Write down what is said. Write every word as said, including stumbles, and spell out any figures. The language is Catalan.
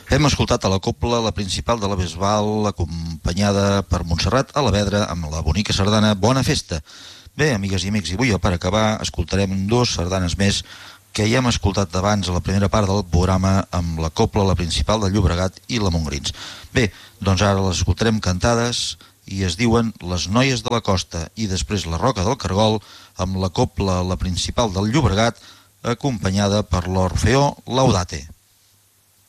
Hem escoltat a la cobla la principal de la Bisbal, acompanyada per Montserrat Alavedra amb la bonica sardana Bona Festa. Bé, amigues i amics, i avui, per acabar, escoltarem dues sardanes més que ja hem escoltat abans a la primera part del programa amb la cobla, la principal del Llobregat i la Montgrins. Bé, doncs ara les escoltarem cantades i es diuen Les noies de la costa, i després La roca del Cargol amb la cobla, la principal del Llobregat, acompanyada per l'Orfeó Laudate.